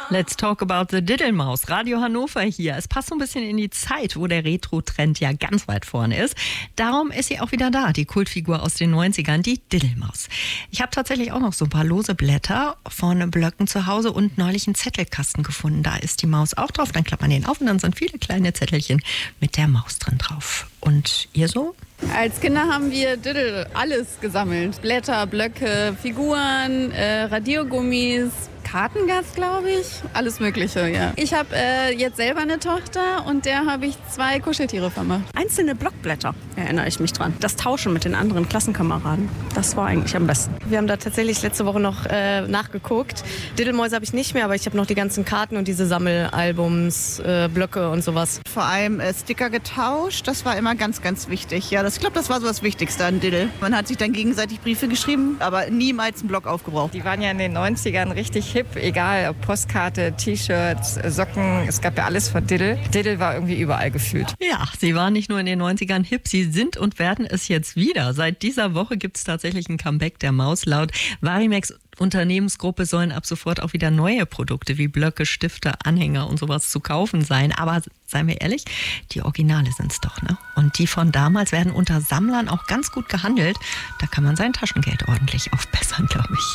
Let's talk about the Diddlemaus. Radio Hannover hier. Es passt so ein bisschen in die Zeit, wo der Retro-Trend ja ganz weit vorne ist. Darum ist sie auch wieder da, die Kultfigur aus den 90ern, die Diddlemaus. Ich habe tatsächlich auch noch so ein paar lose Blätter von Blöcken zu Hause und neulich einen Zettelkasten gefunden. Da ist die Maus auch drauf. Dann klappt man den auf und dann sind viele kleine Zettelchen mit der Maus drin drauf. Und ihr so? Als Kinder haben wir Diddle alles gesammelt. Blätter, Blöcke, Figuren, Radiergummis, Kartengas, glaube ich. Alles Mögliche, ja. Ich habe jetzt selber eine Tochter und der habe ich 2 Kuscheltiere vermacht. Einzelne Blockblätter, erinnere ich mich dran. Das Tauschen mit den anderen Klassenkameraden, das war eigentlich am besten. Wir haben da tatsächlich letzte Woche noch nachgeguckt. Diddlemäuse habe ich nicht mehr, aber ich habe noch die ganzen Karten und diese Sammelalbums, Blöcke und sowas. Vor allem Sticker getauscht, das war immer ganz, ganz wichtig. Ja, ich glaube, das war so das Wichtigste an Diddle. Man hat sich dann gegenseitig Briefe geschrieben, aber niemals einen Block aufgebraucht. Die waren ja in den 90ern richtig hip, egal ob Postkarte, T-Shirts, Socken, es gab ja alles von Diddle. Diddle war irgendwie überall gefühlt. Ja, sie waren nicht nur in den 90ern hip, sie sind und werden es jetzt wieder. Seit dieser Woche gibt es tatsächlich ein Comeback der Maus. Laut Varimex Unternehmensgruppe sollen ab sofort auch wieder neue Produkte wie Blöcke, Stifte, Anhänger und sowas zu kaufen sein. Aber seien wir ehrlich, die Originale sind es doch, ne? Und die von damals werden unter Sammlern auch ganz gut gehandelt. Da kann man sein Taschengeld ordentlich aufbessern, glaube ich.